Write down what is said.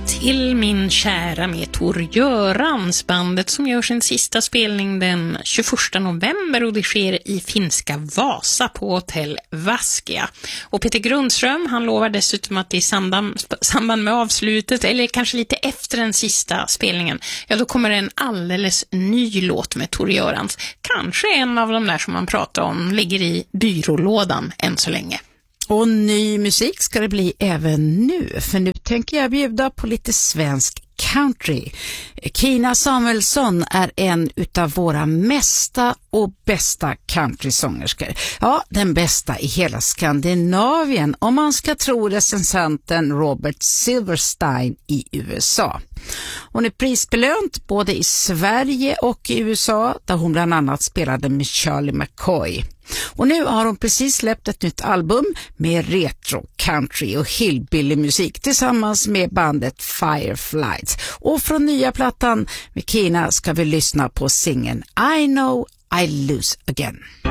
Till min kära med Tor Görans, bandet som gör sin sista spelning den 21 november och det sker i finska Vasa på Hotell Vaskia. Och Peter Grundström, han lovar dessutom att i samband med avslutet eller kanske lite efter den sista spelningen, ja då kommer en alldeles ny låt med Tor Görans. Kanske en av de där som man pratar om ligger i byrålådan än så länge. Och ny musik ska det bli även nu, för nu tänker jag bjuda på lite svensk country. Kina Samuelsson är en utav våra mesta och bästa countrysångerskor. Ja, den bästa i hela Skandinavien om man ska tro recensenten Robert Silverstein i USA. Hon är prisbelönt både i Sverige och i USA där hon bland annat spelade med Charlie McCoy. Och nu har hon precis släppt ett nytt album med retro, country och hillbilly musik tillsammans med bandet Fireflies. Och från nya plattan med Kina ska vi lyssna på singeln I Know I Lose Again.